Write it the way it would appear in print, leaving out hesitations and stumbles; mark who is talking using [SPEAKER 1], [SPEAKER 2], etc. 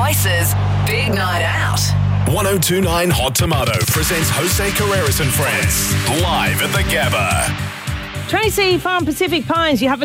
[SPEAKER 1] Spice's Big Night Out.
[SPEAKER 2] 1029 Hot Tomato presents Jose Carreras and Friends live at the Gabba.
[SPEAKER 3] Tracy, Farm Pacific Pines, you have